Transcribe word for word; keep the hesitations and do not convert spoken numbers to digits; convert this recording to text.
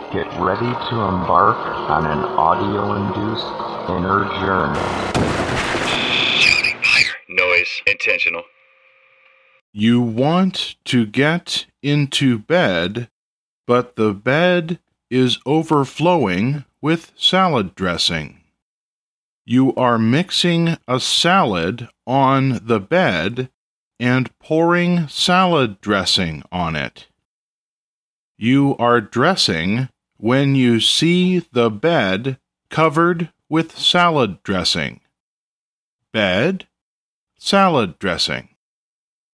Get ready to embark on an audio-induced inner journey. Noise intentional. You want to get into bed, but the bed is overflowing with salad dressing. You are mixing a salad on the bed and pouring salad dressing on it. You are dressing when you see the bed covered with salad dressing. Bed, salad dressing.